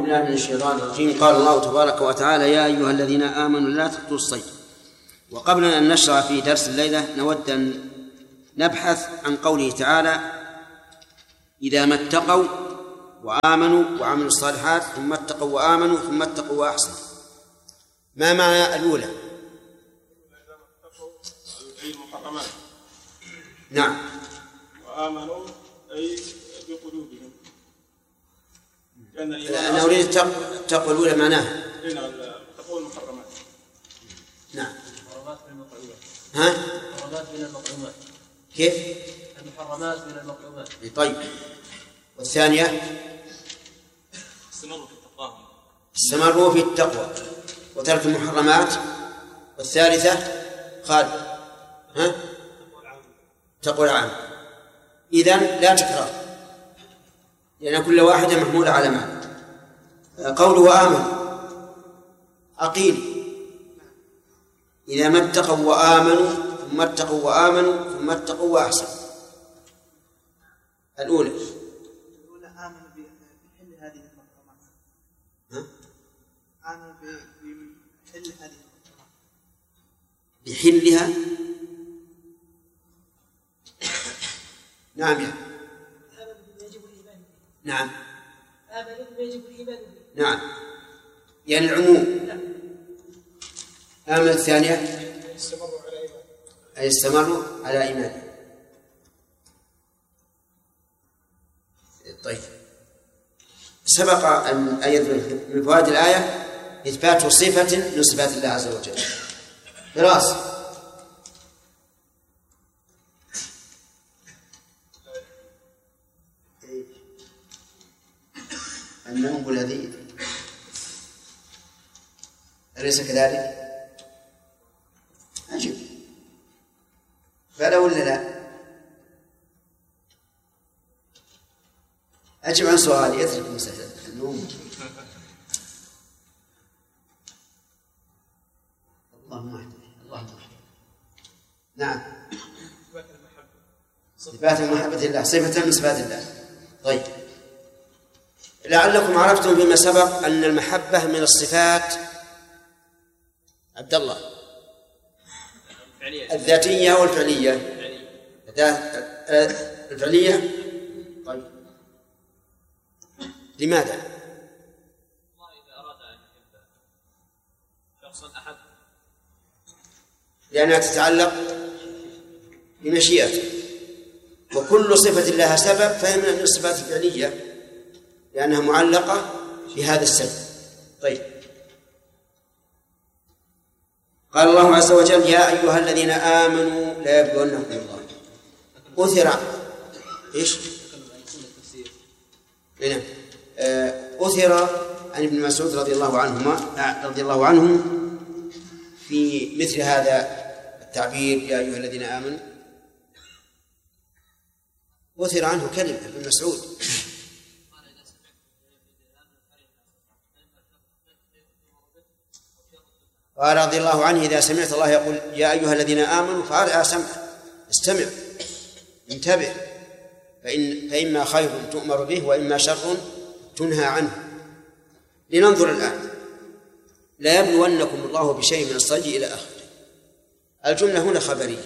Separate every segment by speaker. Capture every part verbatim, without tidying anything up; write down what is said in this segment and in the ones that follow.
Speaker 1: بالله من الشيطان الرجيم. قال الله تبارك وتعالى: يا أيها الذين آمنوا لا تقتلوا الصيد. وقبل أن نشرع في درس الليلة نود أن نبحث عن قوله تعالى: إذا ما اتقوا وآمنوا وعملوا الصالحات ثم اتقوا وآمنوا ثم اتقوا وأحسنوا. ما معنى الأولى؟
Speaker 2: أي المحرمات.
Speaker 1: نعم.
Speaker 2: وآمنوا أي بقلوبهم.
Speaker 1: أنا أريد التقوى الأولى معناها
Speaker 2: تقوى المحرمات.
Speaker 1: نعم.
Speaker 3: المحرمات من المطعومات.
Speaker 1: ها؟
Speaker 3: المحرمات من المطعومات.
Speaker 1: كيف؟
Speaker 3: المحرمات من المطعومات.
Speaker 1: طيب. والثانية؟
Speaker 2: استمروا في التقوى.
Speaker 1: استمروا في التقوى وترك المحرمات. والثالثة خالد. ها؟ تقوى العام. إذن لا تكرار، لأن كل واحدة محمولة على معنى. قوله وآمنوا أقيل: إذا ما اتقوا وآمنوا ثم اتقوا وآمنوا ثم اتقوا وأحسنوا. الأولى
Speaker 4: الأولى آمنوا بحل هذه المحرمات.
Speaker 1: ها؟
Speaker 4: آمنوا بحل هذه المحرمات.
Speaker 1: بحلها. نعم. نعم. نعم، يعني العموم. آمن الثانية
Speaker 2: استمروا على إيمان.
Speaker 1: أي استمروا على إيمان. طيب، سبق أن أيضا من فوائد الآية إثبات صفة من صفات الله عز وجل. فراس النوم الذي أليس كذلك؟ أجب فلا ولا لا؟ أجب عن سؤالي، اترك مسألة النوم. اللهم اهدني اللهم اهدني. نعم، صفات محبة الله، صفة من صفات الله. طيب، لعلكم عرفتم فيما سبق أن المحبة من الصفات عبد الله الذاتية والفعلية. الفعلية. طيب، لماذا؟
Speaker 3: الله إذا أراد أن يحب شخصا أحد،
Speaker 1: لأنها تتعلق بمشيئته، وكل صفة لها سبب فهي من الصفات الفعلية لأنها معلقة بهذا السبب. طيب، قال الله عز وجل: يا أيها الذين آمنوا لا يبلونكم الله. أثر إيش؟ نعم، أثر عن ابن مسعود رضي الله عنهما رضي الله عنه في مثل هذا التعبير: يا أيها الذين آمنوا. أثر عنه كلمة ابن مسعود، قال رضي الله عنه: إذا سمعت الله يقول يا أيها الذين آمنوا فأرعى سمعك، استمع انتبه، فإن فإما خير تؤمر به وإما شر تنهى عنه. لننظر الآن: لا يبلونكم الله بشيء من الصيد إلى آخره. الجملة هنا خبرية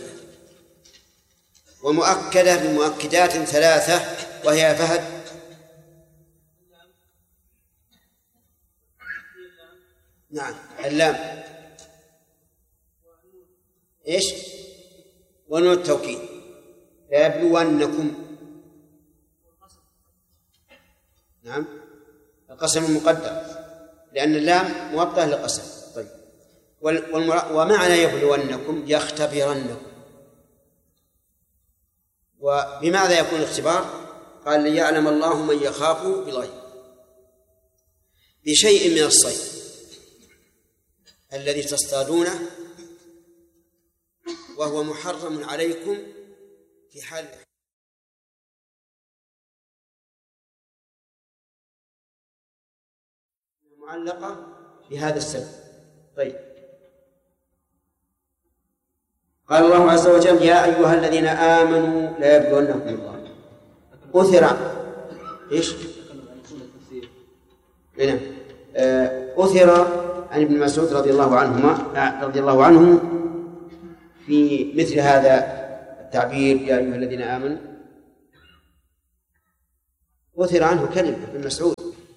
Speaker 1: ومؤكدة بمؤكدات ثلاثة، وهي فهد نعم اللام إيش؟ ونون التوكيد. لا يبلونكم. نعم، القسم المقدر لأن اللام موطأة للقسم. طيب، ومعنى يبلونكم يختبرنكم. وبماذا يكون الاختبار؟ قال: ليعلم الله من يخاف بالغيب. بشيء من الصيد الذي تصطادونه وهو محرم عليكم في حال معلقة بهذا السبب. طيب، قال الله عز وجل: يا أيها الذين آمنوا لا يبلونكم الله. أثر إيش؟ نعم. أثر عن ابن مسعود رضي الله عنهما رضي الله عنه في مثل هذا التعبير يا أيها الذين آمنوا، أثر عنه كلمة ابن مسعود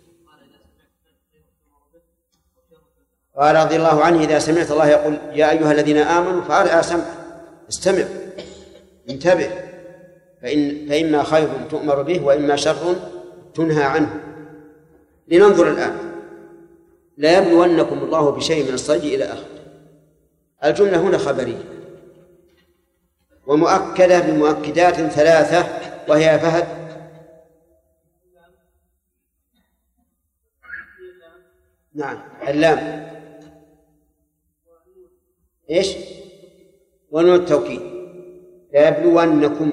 Speaker 1: قال رضي الله عنه إذا سمعت الله يقول يا أيها الذين آمنوا فأرعى سمع، استمع انتبه، فإن فإما خير تؤمر به وإما شر تنهى عنه. لننظر الآن. لا يبلونكم الله بشيء من الصيد إلى آخره. الجملة هنا خبرية ومؤكدة بمؤكدات ثلاثة، وهي فهد نعم اللام إيش ونون التوكيد. لا يبلونكم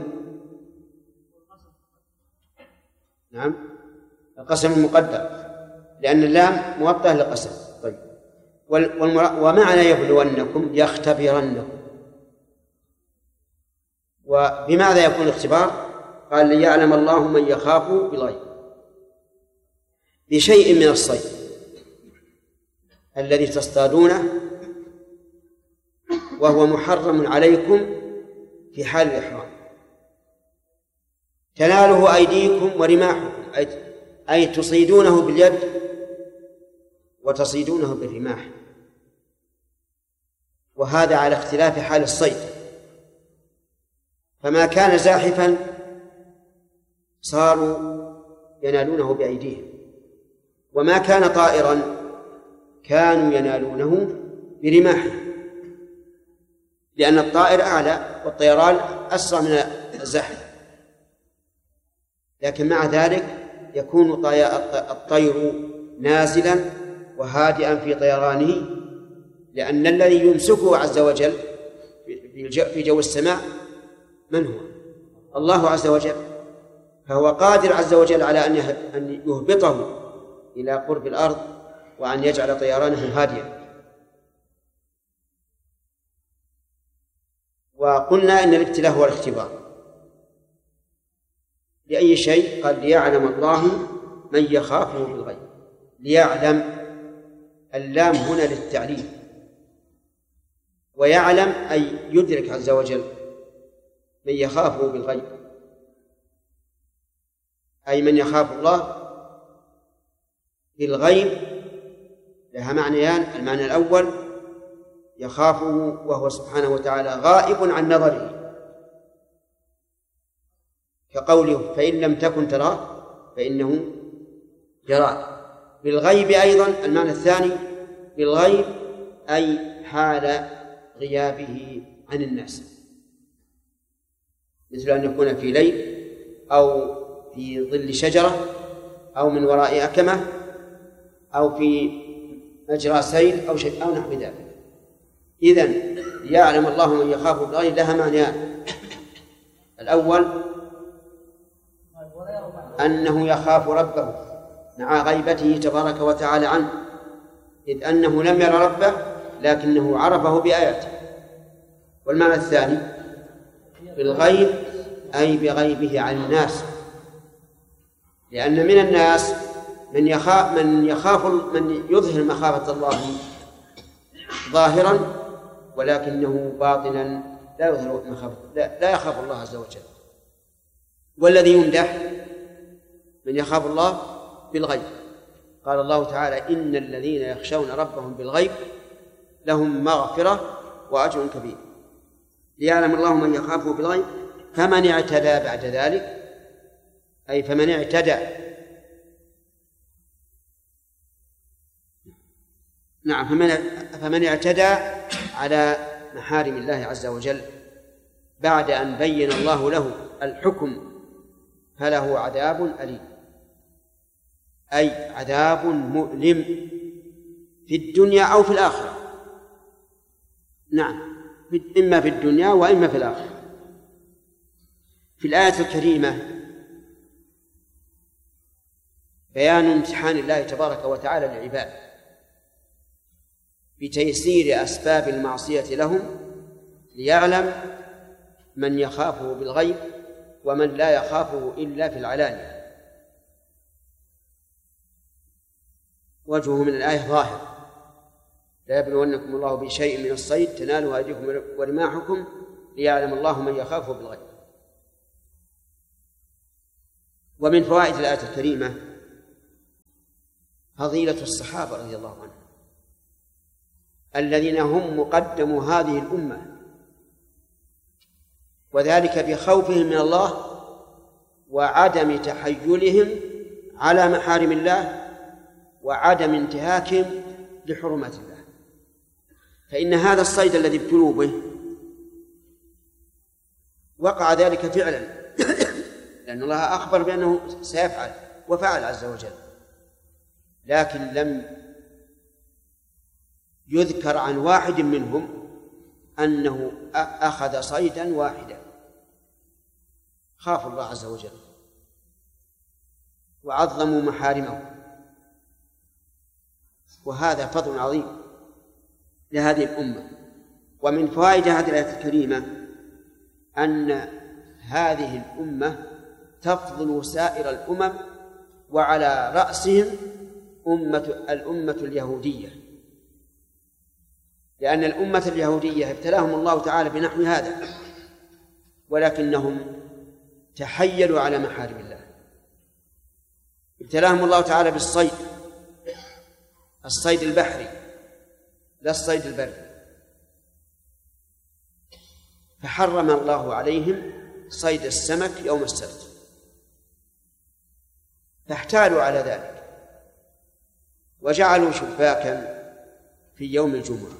Speaker 1: نعم القسم المقدر لأن اللام موطأة للقسم. طيب ومعنى يبلونكم يختبرنكم. وبماذا يكون الاختبار؟ قال ليعلم الله من يخاف بالغيب بشيء من الصيد الذي تصطادونه وهو محرم عليكم في حال الإحرام، تناله أيديكم ورماحكم، أي تصيدونه باليد وتصيدونه بالرماح، وهذا على اختلاف حال الصيد. فما كان زاحفا صاروا ينالونه بأيديهم، وما كان طائرا كانوا ينالونه برماحهم، لأن الطائر أعلى والطيران أسرع من الزحف. لكن مع ذلك يكون الطير نازلا وهادئا في طيرانه، لأن الذي يمسكه عز وجل في جو السماء من هو؟ الله عز وجل، فهو قادر عز وجل على أن يهبطه إلى قرب الأرض وأن يجعل طيرانه هادئا. وقلنا إن الابتلاء هو الاختبار لأي شيء. قال ليعلم الله من يخافه بالغيب. ليعلم اللام هنا للتعليم، ويعلم أي يدرك عز وجل من يخافه بالغيب، أي من يخاف الله بالغيب لها معنيان. المعنى الأول يخافه وهو سبحانه وتعالى غائب عن نظره، كقوله فإن لم تكن تراه فإنه يراك. بالغيب أيضا المعنى الثاني بالغيب أي حال غيابه عن الناس، مثل أن يكون في ليل أو في ظل شجرة أو من وراء أكمة أو في مجرى سيل أو شيء أو نحو ذلك. إذن يعلم الله من يخاف بالغيب لها معنيان. الأول أنه يخاف ربه مع غيبته تبارك وتعالى عنه، إذ أنه لم ير ربه لكنه عرفه بآياته. والمعنى الثاني بالغيب أي بغيبه عن الناس، لأن من الناس من يخاف من يخاف من يظهر مخافة الله ظاهرا ولكنه باطنا لا يظهر مخافة لا, لا يخاف الله عز وجل. والذي يمدح من يخاف الله بالغيب. قال الله تعالى إن الذين يخشون ربهم بالغيب لهم مغفرة وأجر كبير. ليعلم الله من يخافه بالغيب. فمن اعتدى بعد ذلك أي فمن اعتدى نعم فمن, فمن اعتدى على محارم الله عز وجل بعد أن بين الله له الحكم فله عذاب أليم، أي عذاب مؤلم في الدنيا أو في الآخرة. نعم إما في الدنيا وإما في الآخرة. في الآية الكريمة بيان امتحان الله تبارك وتعالى للعباد بتيسير أسباب المعصية لهم، ليعلم من يخافه بالغيب ومن لا يخافه إلا في العلانية. وجهه من الآية ظاهر: لا يبلونكم الله بشيء من الصيد تناله أيديكم ورماحكم ليعلم الله من يخافه بالغيب. ومن فوائد الآية الكريمة فضيلة الصحابة رضي الله عنهم الذين هم مقدم هذه الأمة، وذلك بخوفهم من الله وعدم تحيلهم على محارم الله وعدم انتهاكهم لحرمات الله. فإن هذا الصيد الذي ابتلوا به وقع ذلك فعلا لأن الله أخبر بأنه سيفعل وفعل عز وجل، لكن لم يذكر عن واحد منهم أنه أخذ صيدا واحدا. خافوا الله عز وجل وعظموا محارمه، وهذا فضل عظيم لهذه الأمة. ومن فوائد هذه الآية الكريمة أن هذه الأمة تفضل سائر الأمم، وعلى رأسهم أمة الأمة اليهودية، لأن الأمة اليهودية ابتلاهم الله تعالى بنحو هذا، ولكنهم تحيلوا على محارم الله. ابتلاهم الله تعالى بالصيد، الصيد البحري لا الصيد البري، فحرم الله عليهم صيد السمك يوم السبت، فاحتالوا على ذلك وجعلوا شباكا في يوم الجمعة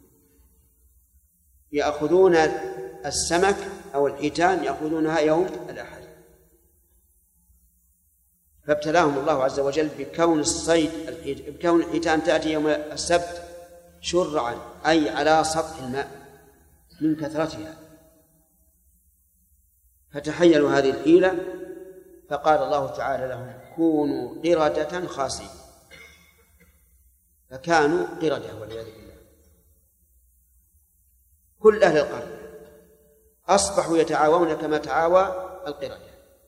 Speaker 1: يأخذون السمك أو الحيتان يأخذونها يوم الأحد، فابتلاهم الله عز وجل بكون الصيد بكون الحيتان تأتي يوم السبت شرعا، أي على سطح الماء من كثرتها، فتحيلوا هذه الحيلة، فقال الله تعالى لهم: كونوا قردة خاسئين، فكانوا قردة والعياذ بالله. كل أهل القرن أصبحوا يتعاونون كما تعاوى القردة،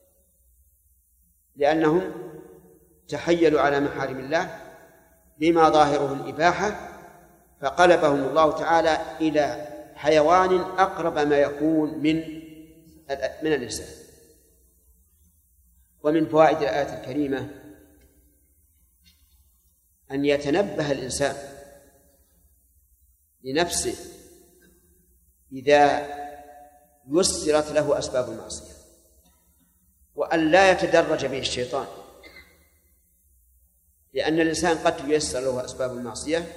Speaker 1: لأنهم تحيلوا على محارم الله بما ظاهره الإباحة، فقلبهم الله تعالى إلى حيوان أقرب ما يكون من من الإنسان. ومن فوائد الآية الكريمة أن يتنبه الإنسان لنفسه إذا يسرت له أسباب المعصية، وأن لا يتدرج به الشيطان، لأن الإنسان قد ييسر له أسباب المعصية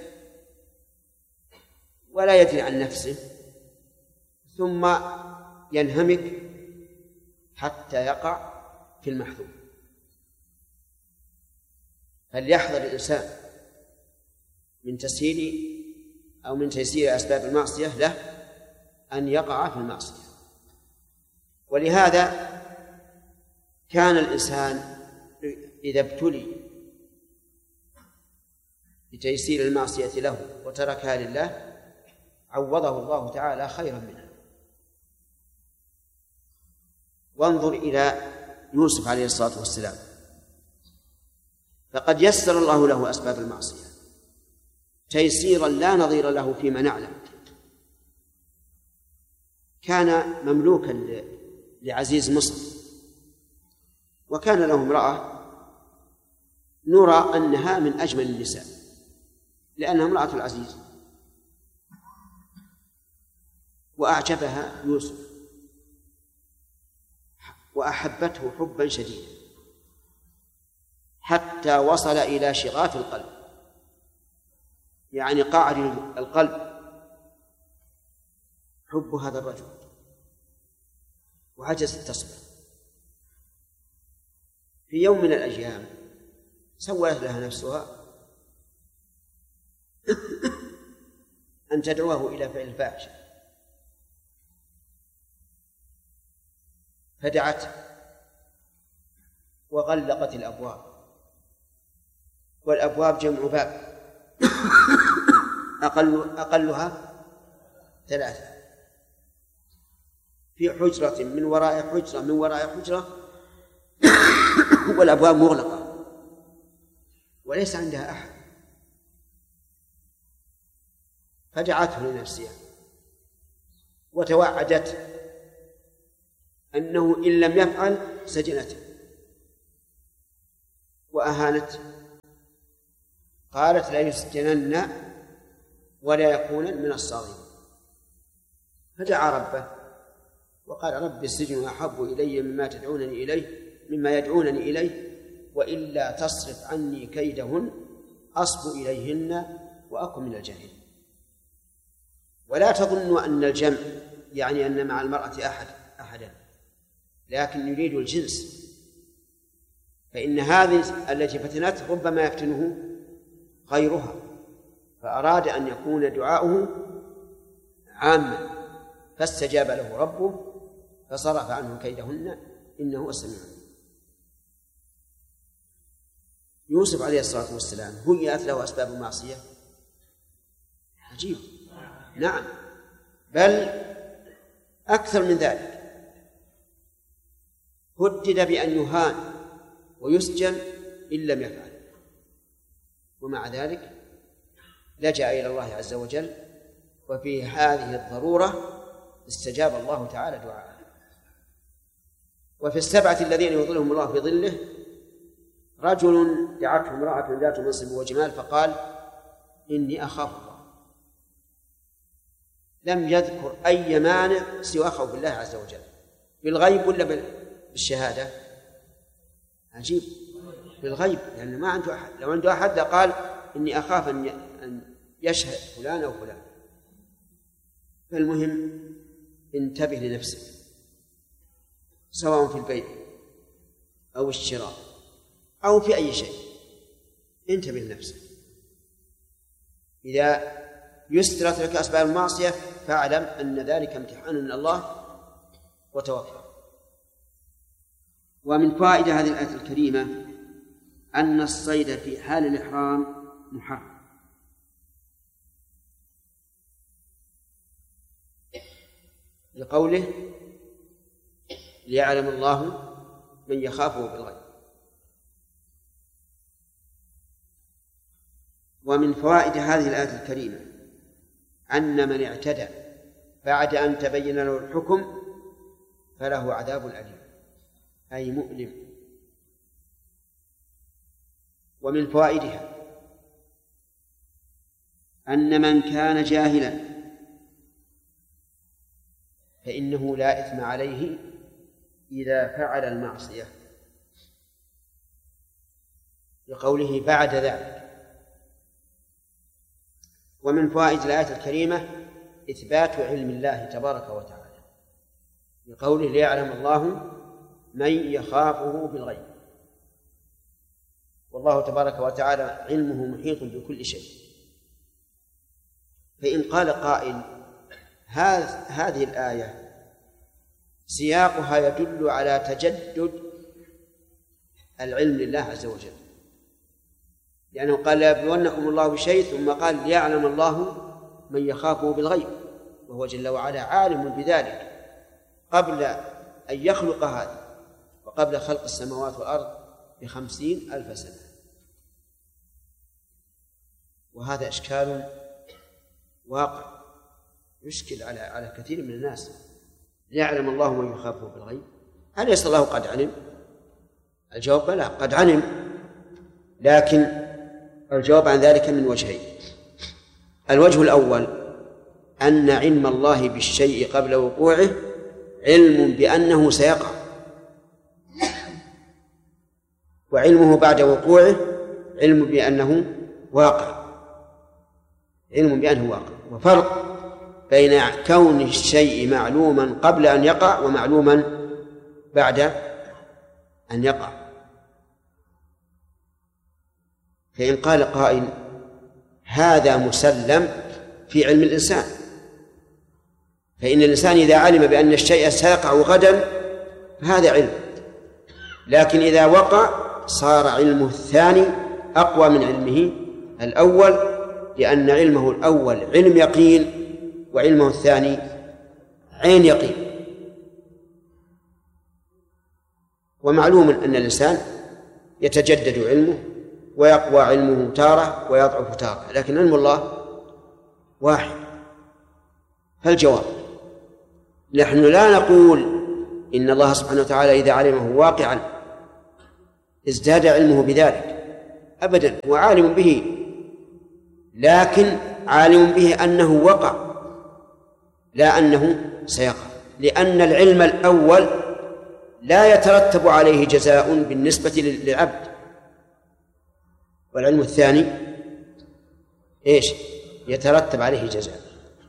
Speaker 1: ولا يدري عن نفسه، ثم ينهمك حتى يقع في المحذور. فليحذر الإنسان من تسهيل أو من تيسير أسباب المعصية له أن يقع في المعصية. ولهذا كان الإنسان إذا ابتلي بتيسير المعصية له وتركها لله عوضه الله تعالى خيرا منها. وانظر إلى يوسف عليه الصلاة والسلام، فقد يسر الله له أسباب المعصية تيسيرا لا نظير له فيما نعلم. كان مملوكا لعزيز مصر، وكان له امرأة نرى أنها من أجمل النساء لأنها امرأة العزيز، وأعجبها يوسف وأحبته حبا شديدا حتى وصل إلى شغاف القلب، يعني قعر القلب، حب هذا الرجل، وعجزت تصبر. في يوم من الأيام سولت لها نفسها أن تدعوه إلى فعل الفاحشة، فدعته وغلقت الأبواب، والأبواب جمع باب أقل أقلها ثلاثة، في حجرة من وراء حجرة من وراء حجرة والأبواب مغلقة وليس عندها أحد، فدعته لنفسها وتوعدته أنه إن لم يفعل سجنته وأهانته، قالت لا يسجنن ولا يكون من الصاغرين. فدعا ربه وقال رب السجن أحب إلي مما تدعونني إليه مما يدعونني إليه وإلا تصرف عني كيدهن أصب إليهن وأكن من الجاهلين. ولا تظنوا أن الجمع يعني أن مع المرأة أحد أحدا، لكن يريد الجنس، فإن هذه التي فتنته ربما يفتنه غيرها، فأراد أن يكون دعاؤه عاما فاستجاب له ربه فصرف عنه كيدهن إنه السميع العليم. يوسف عليه الصلاة والسلام هيئت له أسباب المعصية، عجيب. نعم، بل أكثر من ذلك، هدد بأن يهان ويسجن إن لم يفعل، ومع ذلك لجأ إلى الله عز وجل، وفي هذه الضرورة استجاب الله تعالى دعاءه. وفي السبعة الذين يظلهم الله في ظله رجل دعته امرأة ذات منصب وجمال فقال إني أخاف الله، لم يذكر أي مانع سوى خوف الله عز وجل، بالغيب ولا بالشهادة؟ عجيب، بالغيب، لأنه يعني ما عنده أحد. لو عنده أحد قال إني أخاف أن يشهد فلان أو فلان. فالمهم انتبه لنفسك، سواء في البيع أو الشراء أو في أي شيء، انتبه لنفسك. إذا يسرت لك أسباب المعصية فاعلم أن ذلك امتحان من الله وتوكل. ومن فائدة هذه الآية الكريمة أن الصيد في حال الإحرام محرم، لقوله ليعلم الله من يخافه بالغيب. ومن فوائد هذه الآية الكريمة أن من اعتدى بعد أن تبين له الحكم فله عذاب أليم أي مؤلم. ومن فوائدها أن من كان جاهلا فإنه لا إثم عليه إذا فعل المعصية، لقوله بعد ذلك. ومن فوائد الآية الكريمة إثبات علم الله تبارك وتعالى، لقوله ليعلم الله من يخافه بالغيب، والله تبارك وتعالى علمه محيط بكل شيء. فإن قال قائل هذه الآية سياقها يدل على تجدد العلم لله عز وجل، لأنه قال ليبلونكم الله بشيء ثم قال ليعلم الله من يخافه بالغيب، وهو جل وعلا عالم بذلك قبل أن يخلق هذا وقبل خلق السماوات والأرض بخمسين ألف سنة. وهذا إشكال واقع يشكل على على كثير من الناس. ليعلم الله من يخافه بالغيب، هل ليس الله قد علم؟ الجواب لا، قد علم، لكن الجواب عن ذلك من وجهين. الوجه الأول أن علم الله بالشيء قبل وقوعه علم بأنه سيقع، وعلمه بعد وقوعه علم بأنه واقع، علم بأنه واقع. وفرق بين كون الشيء معلوما قبل أن يقع ومعلوما بعد أن يقع. فإن قال قائل هذا مسلم في علم الإنسان، فإن الإنسان إذا علم بأن الشيء سيقع غدا فهذا علم، لكن إذا وقع صار علمه الثاني أقوى من علمه الأول، لأن علمه الأول علم يقين وعلمه الثاني عين يقين. ومعلوم أن الإنسان يتجدد علمه ويقوى علمه تارة ويضعف تارة، لكن علم الله واحد. فالجواب نحن لا نقول إن الله سبحانه وتعالى إذا علمه واقعا ازداد علمه بذلك أبدا، هو عالم به، لكن عالم به أنه وقع لا أنه سيقع، لأن العلم الأول لا يترتب عليه جزاء بالنسبة للعبد، والعلم الثاني إيش؟ يترتب عليه جزاء.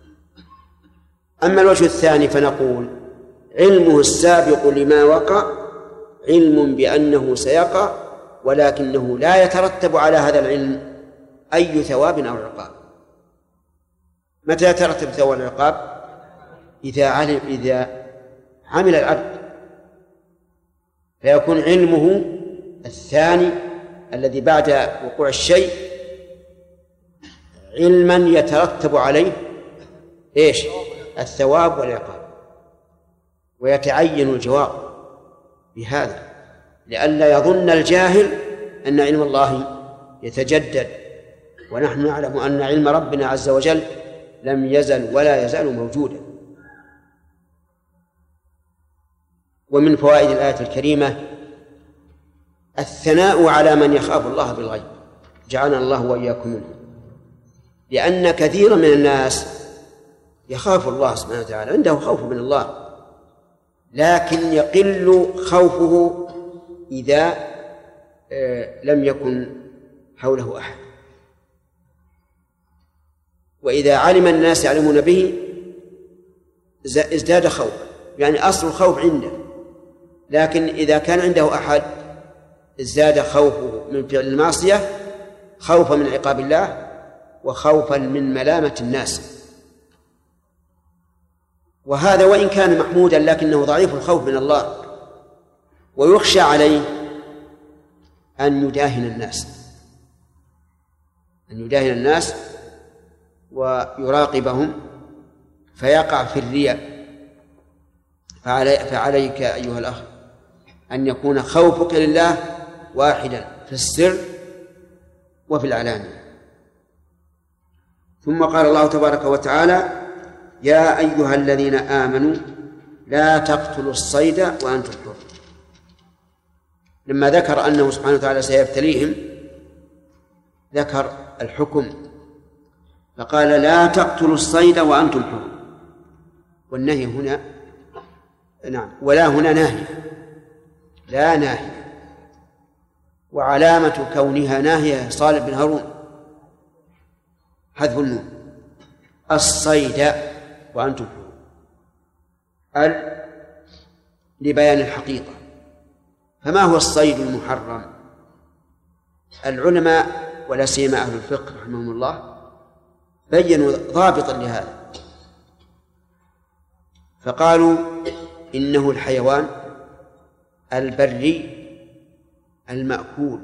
Speaker 1: أما الوجه الثاني فنقول علمه السابق لما وقع علم بأنه سيقع، ولكنه لا يترتب على هذا العلم أي ثواب أو عقاب. متى يترتب ثواب العقاب؟ إذا علم إذا عمل العبد، فيكون علمه الثاني الذي بعد وقوع الشيء علما يترتب عليه إيش؟ الثواب والعقاب، ويتعين الجواب بهذا لئلا يظن الجاهل أن علم الله يتجدد، ونحن نعلم أن علم ربنا عز وجل لم يزل ولا يزال موجودا. ومن فوائد الآية الكريمة الثناء على من يخاف الله بالغيب، جعلنا الله وإياكم منه، لأن كثيرا من الناس يخاف الله سبحانه وتعالى، عنده خوف من الله، لكن يقل خوفه إذا لم يكن حوله أحد، وإذا علم الناس يعلمون به ازداد خوف، يعني أصل الخوف عنده، لكن إذا كان عنده أحد ازداد خوفه من فعل المعصية خوفا من عقاب الله وخوفا من ملامة الناس. وهذا وإن كان محمودا لكنه ضعيف الخوف من الله، ويخشى عليه أن يداهن الناس أن يداهن الناس ويراقبهم فيقع في الرياء. فعلي فعليك أيها الأخ أن يكون خوفك لله واحدا في السر وفي العلانية. ثم قال الله تبارك وتعالى يا أيها الذين آمنوا لا تقتلوا الصيد وأنتم حر. لما ذكر أنه سبحانه وتعالى سيبتليهم ذكر الحكم فقال لا تقتلوا الصيد وأنتم حر، والنهي هنا نعم ولا هنا ناهية، لا ناهية، وعلامة كونها ناهية صالح بن هارون حذف النون، الصيد وأنتم حر ال لبيان الحقيقة. فما هو الصيد المحرم؟ العلماء ولا سيما أهل الفقه رحمهم الله بينوا ضابطا لهذا، فقالوا إنه الحيوان البري المأكول،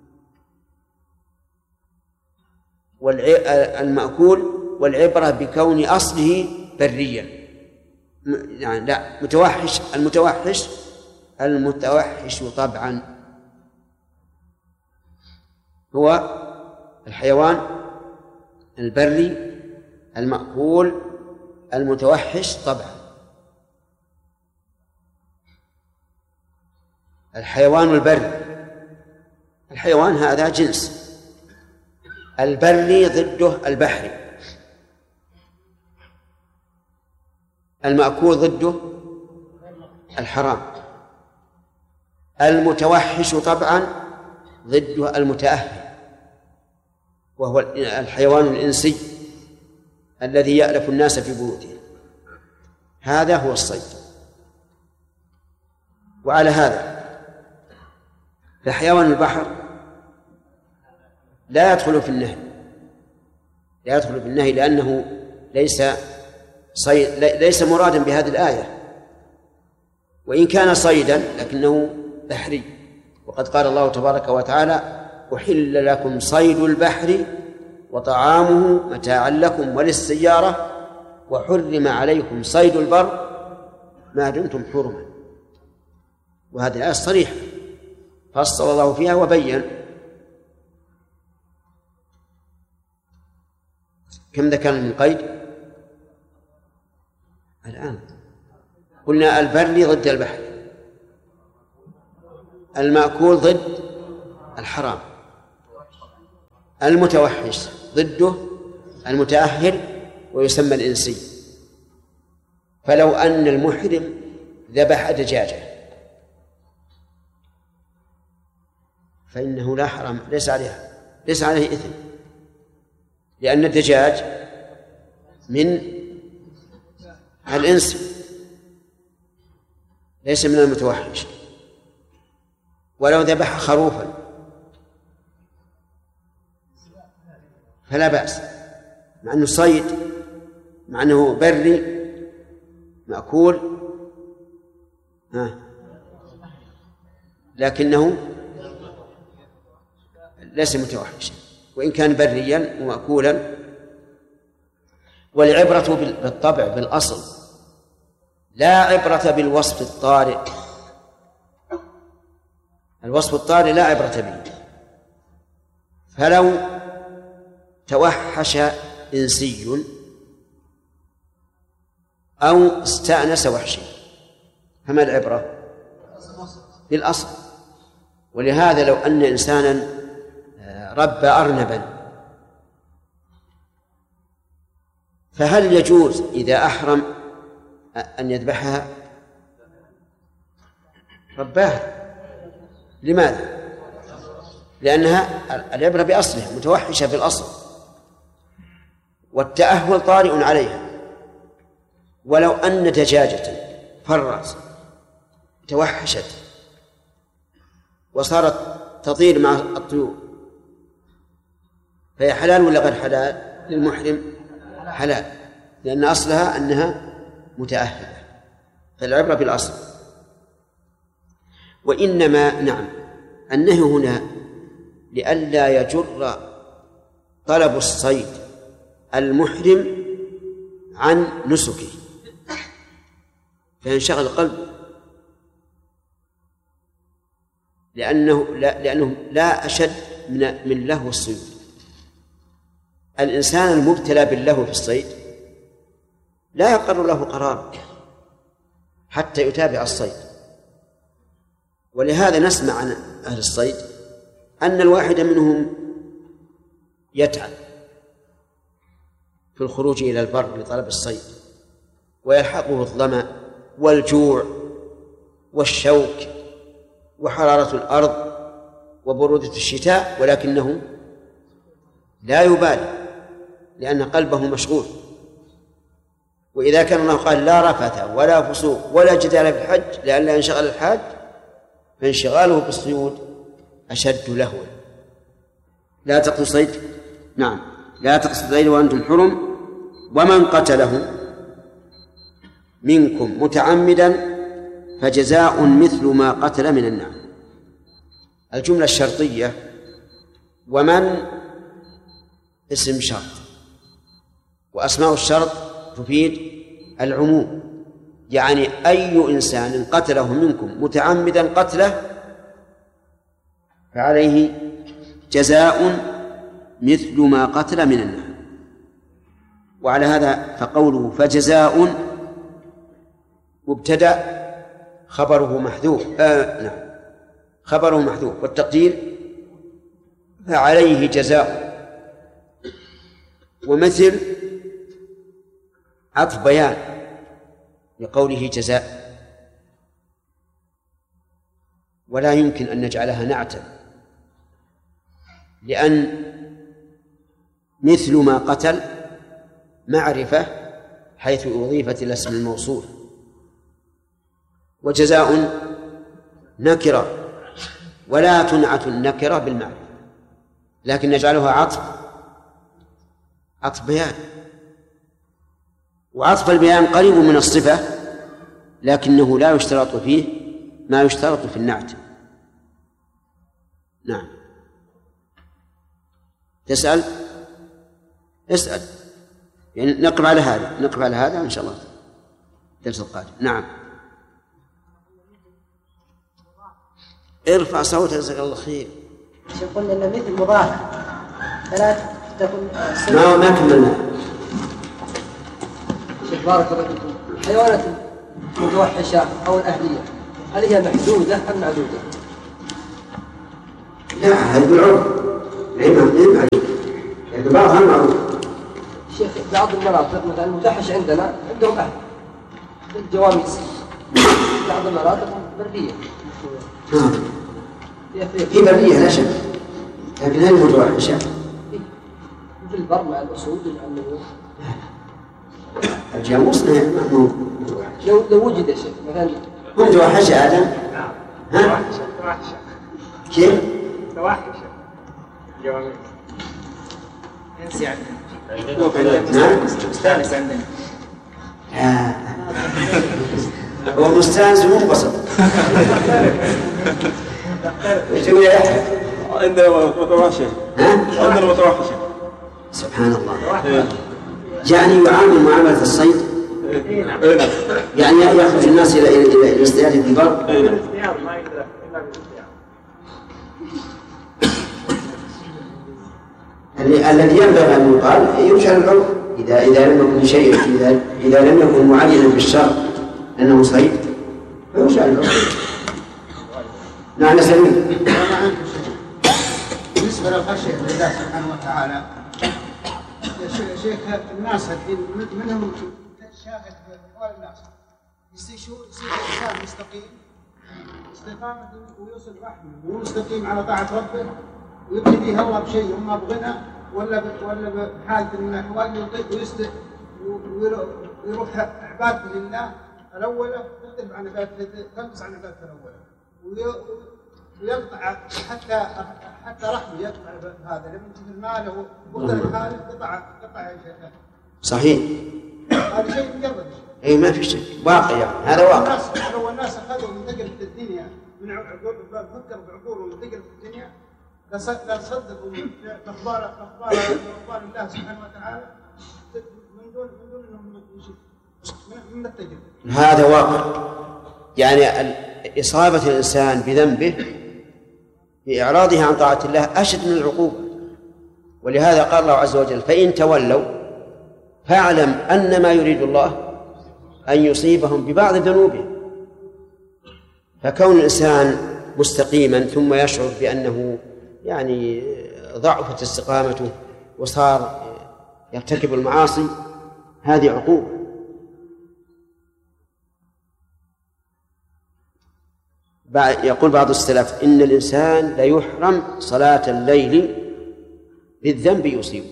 Speaker 1: والمأكول والعبرة بكون أصله بريا، يعني لا متوحش، المتوحش المتوحش طبعا هو الحيوان البري المأكول المتوحش طبعا. الحيوان البري، الحيوان هذا جنس، البري ضده البحري، المأكول ضده الحرام، المتوحش طبعا ضده المتأهل وهو الحيوان الإنسي الذي يألف الناس في بيوتهم، هذا هو الصيد. وعلى هذا فحيوان البحر لا يدخل في النهي، لا يدخل في النهي لأنه ليس صيد، ليس مرادا بهذه الآية، وإن كان صيدا لكنه بحري. وقد قال الله تبارك وتعالى أحل لكم صيد البحر وطعامه متاعا لكم وللسيارة وحرم عليكم صيد البر ما دمتم حرما. وهذه الآية صريحة فصل الله فيها وبين. كم ذكرنا من قيد الآن؟ قلنا البري ضد البحر، المأكول ضد الحرام، المتوحش ضده المتأهل ويسمى الإنسي. فلو أن المحرم ذبح دجاجة فإنه لا حرام، ليس عليها ليس عليه إثم، لأن الدجاج من الإنس ليس من المتوحش. ولو ذبح خروفا فلا بأس، مع أنه صيد، مع أنه بري مأكول، ها لكنه ليس متوحشا وإن كان بريا ومأكولا. والعبرة بالطبع بالأصل، لا عبرة بالوصف الطارئ. الوصف الطارئ لا عبرة به. فلو توحش إنسي أو استأنس وحشي فما العبرة؟ بالأصل. ولهذا لو أن إنسانا ربى أرنبا فهل يجوز إذا أحرم أن يذبحها؟ رباها. لماذا؟ لأنها العبرة بأصلها، متوحشة في الأصل، والتأهل طارئ عليها. ولو أن دجاجة فرت توحشت وصارت تطير مع الطيور فهي حلال ولا غير حلال؟ للمحرم حلال، لأن أصلها أنها متأهلة. فالعبرة بالأصل. وإنما نعم النهي هنا لئلا يجر طلب الصيد المحرم عن نسكه فينشغل القلب، لأنه لا, لأنه لا أشد من, من لهو الصيد. الإنسان المبتلى باللهو في الصيد لا يقر له قرار حتى يتابع الصيد. ولهذا نسمع عن أهل الصيد أن الواحد منهم يتعب في الخروج إلى البر لطلب الصيد ويلحقه الظمأ والجوع والشوك وحرارة الأرض وبرودة الشتاء، ولكنه لا يبالي لأن قلبه مشغول. وإذا كان الله قال لا رفث ولا فسوق ولا جدال في الحج لئلا ينشغل الحاج فانشغاله بالصيود أشد لهوا. لا تقتلوا الصيد، نعم لا تقتلوا الصيد وأنتم حرم ومن قتله منكم متعمدا فجزاء مثل ما قتل من النعم. الجملة الشرطية ومن اسم شرط، وأسماء الشرط تفيد العموم، يعني أي إنسان قتله منكم متعمدا قتله فعليه جزاء مثل ما قتل من النعم. وعلى هذا فقوله فجزاء مبتدأ خبره محذوف، آه نعم خبره محذوف، والتقدير فعليه جزاء. ومثل عطف بيان لقوله جزاء، ولا يمكن أن نجعلها نعتا، لأن مثل ما قتل معرفة حيث أضيفت إلى اسم الموصول، وجزاء نكرة ولا تنعت النكرة بالمعرفة، لكن نجعلها عطف عطف بيان. وعطف البيان قريب من الصفة لكنه لا يشترط فيه ما يشترط في النعت. نعم تسأل اسأل، يعني نقف على هذا نقف على هذا إن شاء الله الدرس القادم. نعم ارفع صوتك جزاك الله خير.
Speaker 4: يقول إن مثل مضاف فلا
Speaker 5: تقول
Speaker 1: ما ما كملنا.
Speaker 5: بارك الله فيكم. الحيوانات المتوحشة أو الأهلية هل هي محدودة أم معدودة؟
Speaker 1: لا، هذه بالعرف غير معلوم، لكن بعضها معروف.
Speaker 5: شيخ بعض المناطق مثلا المتوحش عندنا عندهم أهل الجواميس، بعض المناطق برية.
Speaker 1: نعم. هي برية لا شك، لكن هذه متوحشة.
Speaker 5: في البر مع الأسود ومع النمور.
Speaker 1: الجاموس مو
Speaker 5: لو لو وجد يا شيخ مثلا
Speaker 1: متوحشة آدم. ها؟
Speaker 2: توحشة.
Speaker 1: كيف؟
Speaker 2: توحشة. جواميس.
Speaker 4: انسي عندنا.
Speaker 1: نعم.
Speaker 4: مستانس عندنا.
Speaker 1: آه. هو مستانس ومنبسط. ايش تقول يا يحيى؟
Speaker 2: عندنا متوحشة.
Speaker 1: ها؟
Speaker 2: عندنا متوحشة.
Speaker 1: سبحان الله. يعني يعامل معاملة الصيد.
Speaker 2: إيه نعم.
Speaker 1: يعني يخرج الناس إلى إلى إلى الاصطياد في البر.
Speaker 2: الاصطياد ما يقدر إلا بالاصطياد.
Speaker 1: الذي ينبغي أن يقال يرجع للعرف. إذا إذا لم يكن شيء إذا إذا لم يكن معينا بالشرع أنه صيد فيرجع للعرف. نعم سليم.
Speaker 6: بالنسبة للخشية لله سبحانه وتعالى يا شيخ، الناس الحين منهم شاهد في أحوال الناس يصير الإنسان مستقيم استقامة ويوصل رحمه ومستقيم على طاعة ربه ويبتدي الله بشيء إما بغنى ولا ولا بحالة من الأحوال يطيق ويست ويروح عبادته لله الأولى تختلف عن عبادته تنقص عن عبادته الأولى ويقطع حتى حتى رحمه يقطع هذا لما تجد المال وقدر الحال قطع قطع يا شيخ.
Speaker 1: صحيح.
Speaker 6: هذا شيء مجرد.
Speaker 1: اي ما في شيء واقع يعني. هذا واقع.
Speaker 6: الناس لو الناس اخذوا وانتقلوا في الدنيا من عقول فكروا بعقولهم وانتقلوا في الدنيا لا صدقوا اخبار اخبار اخبار الله سبحانه وتعالى من دون من دون انهم من التجربه.
Speaker 1: هذا واقع. يعني إصابة الإنسان بذنبه بإعراضه عن طاعة الله أشد من العقوبة. ولهذا قال الله عز وجل فإن تولوا فاعلم أن ما يريد الله أن يصيبهم ببعض ذنوبهم. فكون الإنسان مستقيما ثم يشعر بأنه يعني ضعفت استقامته وصار يرتكب المعاصي هذه عقوبة. يقول بعض السلف إن الإنسان ليحرم صلاة الليل بالذنب يصيبه.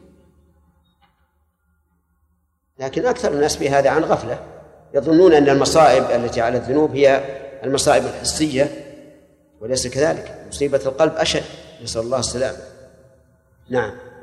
Speaker 1: لكن أكثر الناس في هذا عن غفلة، يظنون أن المصائب التي على الذنوب هي المصائب الحسية وليس كذلك. مصيبة القلب أشد، نسأل الله السلامة. نعم.